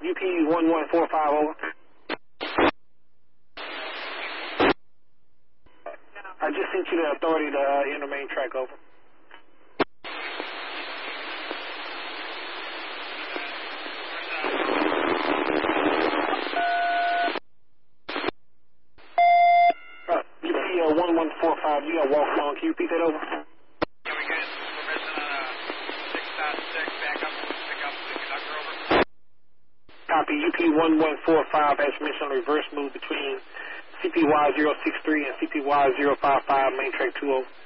UP1145 over. I just sent you the authority to enter main track over. UP1145, you got walk long. Can you repeat that over? Yeah, we get permission on a 6.6 back up to pick up the conductor over. Copy. UP1145 has permission on reverse move between CPY063 and CPY055, main track 20.